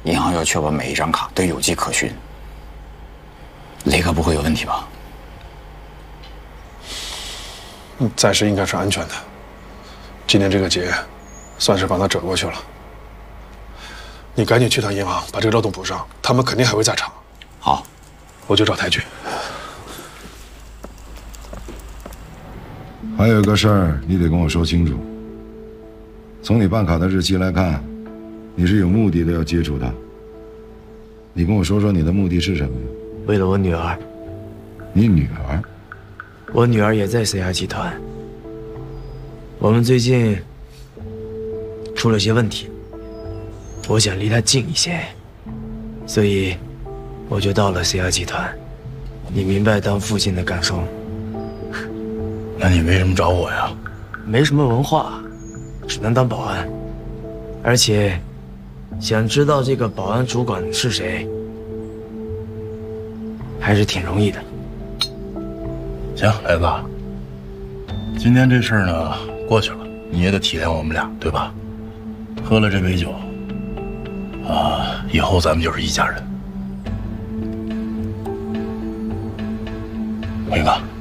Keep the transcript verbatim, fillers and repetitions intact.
银行要确保每一张卡都有迹可循。雷哥不会有问题吧？ 嗯，暂时应该是安全的。今天这个结，算是帮他折过去了。你赶紧去趟银行，把这个漏洞补上，他们肯定还会在场。 好， 我就找台去。 还有个事儿，你得跟我说清楚。从你办卡的日期来看，你是有目的的要接触他。你跟我说说你的目的是什么呀？ 为了我女儿。 你女儿？ 我女儿也在 C R 集团。我们最近出了些问题，我想离她近一些，所以我就到了 C R 集团。你明白当父亲的感受？ 那你为什么找我呀？ 没什么文化，只能当保安，而且想知道这个保安主管是谁，还是挺容易的。 行，雷子，今天这事儿呢过去了，你也得体谅我们俩，对吧？喝了这杯酒，啊，以后咱们就是一家人。辉哥。